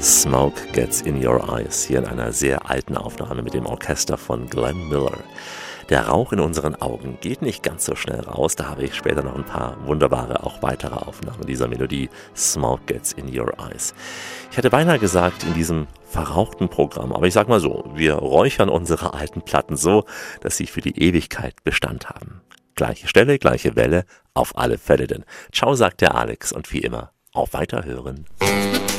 Smoke Gets in Your Eyes, hier in einer sehr alten Aufnahme mit dem Orchester von Glenn Miller. Der Rauch in unseren Augen geht nicht ganz so schnell raus, da habe ich später noch ein paar wunderbare, auch weitere Aufnahmen dieser Melodie Smoke Gets in Your Eyes. Ich hätte beinahe gesagt, in diesem verrauchten Programm, aber ich sag mal so, wir räuchern unsere alten Platten so, dass sie für die Ewigkeit Bestand haben. Gleiche Stelle, gleiche Welle, auf alle Fälle denn. Ciao, sagt der Alex und wie immer, auf Weiterhören.